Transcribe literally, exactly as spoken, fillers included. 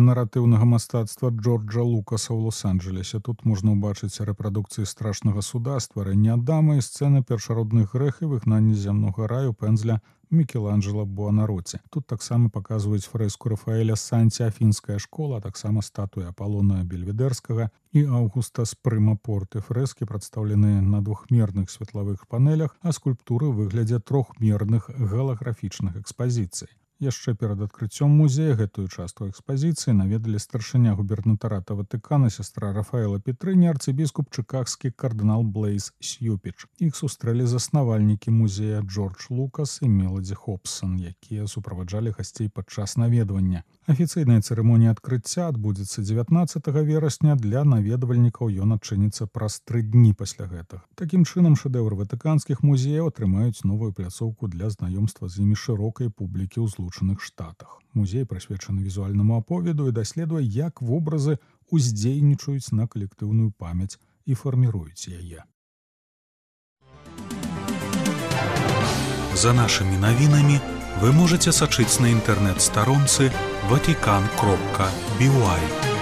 наратыўнага мастацтва Джорджа Лукаса ў Лос-Анджелесе. Тут можна ўбачыць рэпрадукцыі страшнага суда, стварэння Адама і сцэны першародных грэх і выгнання з зямнога раю пэндзля Мікеланджела Буанароці. Тут таксама паказваюць фрэску Рафаэля Санці «Афінская школа», а таксама статуі Апалона Бельведэрскага і Аўгуста з Прыма-Порты. Фрэскі прадстаўлены на двухмерных светлавых панелях, а скульптуры ў выглядзе трохмерных галаграфічных экспазіцый. Яшчэ перад адкрыццём музея гэтую частку экспазіцыі наведалі старшыня губернатарата Ватыкана сястра Рафаэла Петрыні, арцыбіскуп чыкагскі кардынал Блейз Сьюпіч. Іх сустрэлі заснавальнікі музея Джордж Лукас і Меладзі Хобсон, якія суправаджалі гасцей падчас наведвання. Афіцыйная цырымонія адкрыцця адбудзецца дзевятнаццатага верасня, для наведвальнікаў ён адчыніцца праз тры дні пасля гэтага. Такім чынам, шэдэўры ватыканскіх музеяў атрымаюць новую пляцоўку для знаёмства з імі шырокай публікі ў Злучаных Штатах. Музей прысвечаны візуальнаму аповеду і даследуе, як вобразы уздзейнічаюць на калектыўную памяць і фарміруюць яе. За нашими новинами вы можете сачыць на інтэрнэт-старонцы ватикан кропка би уай.